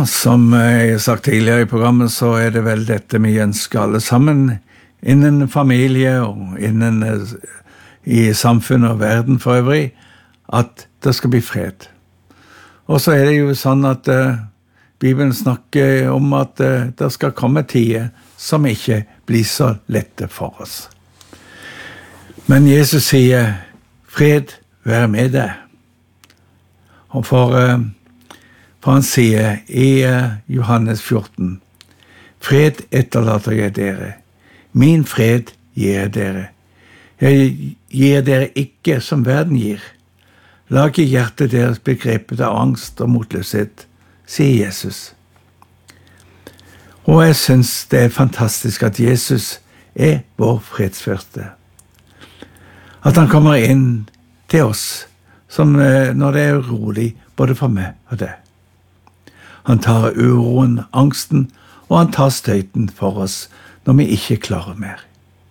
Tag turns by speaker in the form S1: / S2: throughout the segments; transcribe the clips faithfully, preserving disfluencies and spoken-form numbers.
S1: Ja, som jeg har sagt tidligere i programmet, så er det vel dette vi ønsker alle sammen, innen familie og innen i samfunnet og verden for øvrig, at det skal bli fred. Og så er det jo sånn at uh, Bibelen snakker om at uh, det skal komme tider som ikke blir så lette for oss. Men Jesus sier, fred være med deg. Og for... Uh, For han sier i Johannes fjorten, fred etterlater jeg dere, min fred gir jeg dere. Jeg gir dere ikke som verden gir. La ikke hjertet deres begrepet av angst og motløshet, sier Jesus. Og jeg synes det er fantastisk at Jesus er vår fredsfyrste. At han kommer inn til oss som når det er urolig, både for meg og deg. Han tar uroen, angsten, og han tar støyten for oss når vi ikke klarer mer.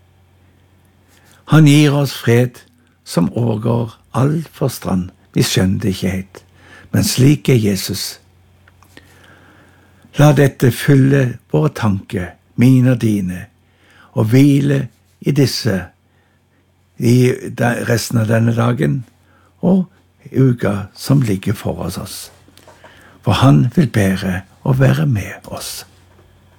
S1: Han gir oss fred som overgår all forstand. Vi skjønner det ikke helt, men slik er Jesus. La dette fylle våre tanker, mine og dine, og hvile i disse i resten av denne dagen og uka som ligger foran oss. For han vil bære og være med oss.